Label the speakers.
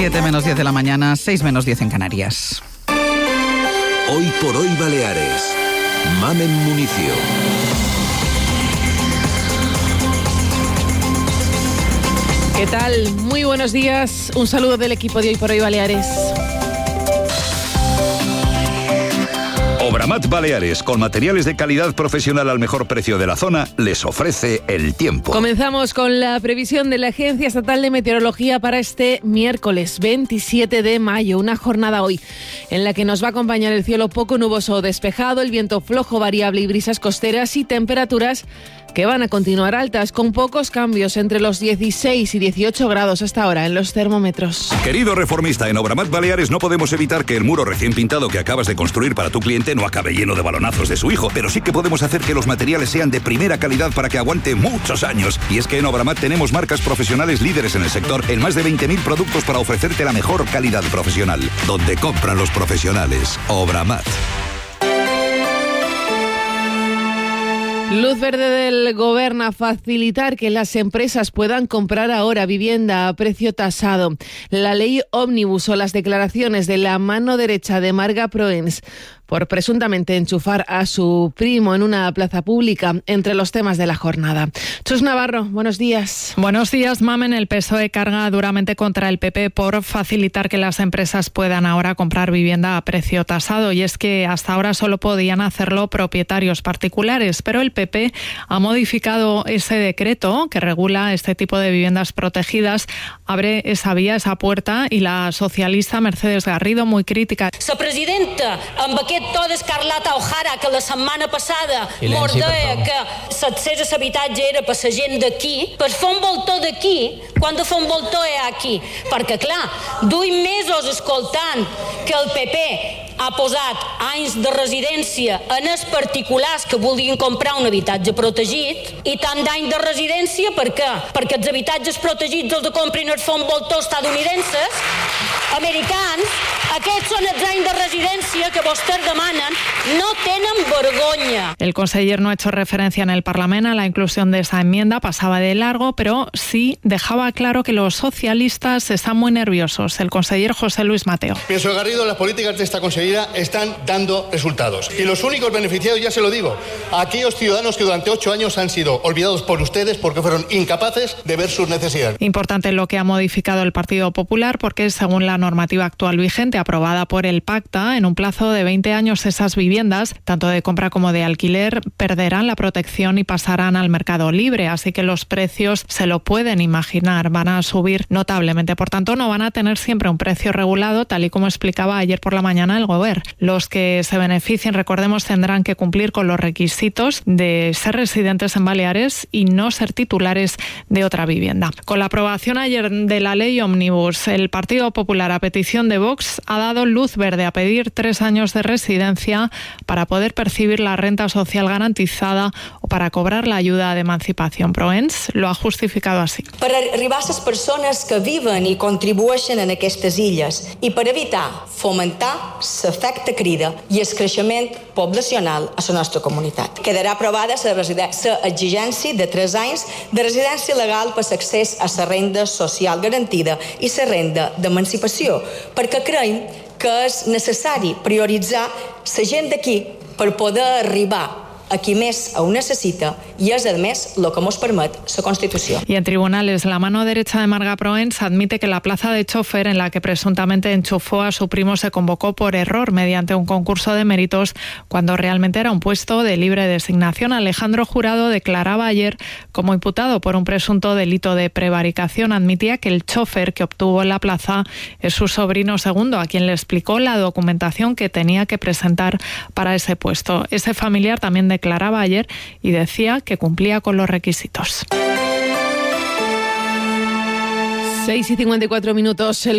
Speaker 1: 7 menos 10 de la mañana, 6 menos 10 en Canarias.
Speaker 2: Hoy por hoy Baleares. Mamen Municio.
Speaker 3: ¿Qué tal? Muy buenos días. Un saludo del equipo de Hoy por Hoy Baleares.
Speaker 4: Obramat Baleares, con materiales de calidad profesional al mejor precio de la zona, les ofrece el tiempo.
Speaker 3: Comenzamos con la previsión de la Agencia Estatal de Meteorología para este miércoles 27 de mayo. Una jornada hoy en la que nos va a acompañar el cielo poco nuboso o despejado, el viento flojo variable y brisas costeras y temperaturas que van a continuar altas, con pocos cambios entre los 16 y 18 grados hasta ahora en los termómetros.
Speaker 4: Querido reformista, en Obramat Baleares no podemos evitar que el muro recién pintado que acabas de construir para tu cliente no acabe lleno de balonazos de su hijo, pero sí que podemos hacer que los materiales sean de primera calidad para que aguante muchos años. Y es que en Obramat tenemos marcas profesionales líderes en el sector, en más de 20.000 productos para ofrecerte la mejor calidad profesional. Donde compran los profesionales. Obramat.
Speaker 3: Luz verde del Gobierno a facilitar que las empresas puedan comprar ahora vivienda a precio tasado. La ley Ómnibus o las declaraciones de la mano derecha de Marga Proens por presuntamente enchufar a su primo en una plaza pública entre los temas de la jornada. Chus Navarro, buenos días.
Speaker 5: Buenos días, Mamen. El PSOE carga duramente contra el PP por facilitar que las empresas puedan ahora comprar vivienda a precio tasado. Y es que hasta ahora solo podían hacerlo propietarios particulares, pero el PP ha modificado ese decreto que regula este tipo de viviendas protegidas, abre esa vía, esa puerta, y la socialista Mercedes Garrido, muy crítica.
Speaker 6: La presidenta, amb aquest to d'Escarlata O'Hara, que la setmana passada mordeia que l'accés a l'habitatge era per la gent d'aquí, per fer un voltor d'aquí, quan de fer un voltor és aquí. Perquè, clar, duim mesos escoltant que el PP ha posat anys de residència en els particulars que vulguin comprar un habitatge protegit, i tant d'any de residència per què? Perquè els habitatges protegits els de comprin els fons voltors estadounidenses, americans. Aquests són els anys de residència que vostès demanen. No tenen vergonya.
Speaker 5: El conseller no ha hecho referencia en el Parlamento a la inclusión de esa enmienda, pasaba de largo, pero sí dejaba claro que los socialistas están muy nerviosos. El conseller José Luis Mateo.
Speaker 7: Pienso, Garrido, las políticas de esta consellera están dando resultados. Y los únicos beneficiados, ya se lo digo, a aquellos ciudadanos que durante 8 años han sido olvidados por ustedes porque fueron incapaces de ver sus necesidades.
Speaker 5: Importante lo que ha modificado el Partido Popular, porque según la normativa actual vigente, aprobada por el Pacta, en un plazo de 20 años esas viviendas, tanto de compra como de alquiler, perderán la protección y pasarán al mercado libre, así que los precios, se lo pueden imaginar, van a subir notablemente. Por tanto, no van a tener siempre un precio regulado, tal y como explicaba ayer por la mañana el Gobierno. Los que se beneficien, recordemos, tendrán que cumplir con los requisitos de ser residentes en Baleares y no ser titulares de otra vivienda. Con la aprobación ayer de la ley Ómnibus, el Partido Popular, a petición de Vox, ha dado luz verde a pedir 3 años de residencia para poder percibir la renta social garantizada o para cobrar la ayuda de emancipación. Proens lo ha justificado así.
Speaker 8: Per arribar a les persones que viven i contribueixen en aquestes illes i per evitar fomentar l'efecte crida i el creixement poblacional a la nostra comunitat. Quedarà aprovada l'exigència de 3 anys de residència legal per l'accés a la renda social garantida i la renda d'emancipació, perquè creiem que és necessari prioritzar la gent d'aquí per poder arribar a qui més ho necessita, i és, a més, el que ens permet la Constitució.
Speaker 5: Y en tribunales, la mano derecha de Marga Proens admite que la plaza de chofer en la que presuntamente enchufó a su primo se convocó por error mediante un concurso de méritos cuando realmente era un puesto de libre designación. Alejandro Jurado declaraba ayer como imputado por un presunto delito de prevaricación. Admitía que el chofer que obtuvo la plaza es su sobrino segundo, a quien le explicó la documentación que tenía que presentar para ese puesto. Ese familiar también declaraba ayer y decía que cumplía con los requisitos.
Speaker 3: 6:54.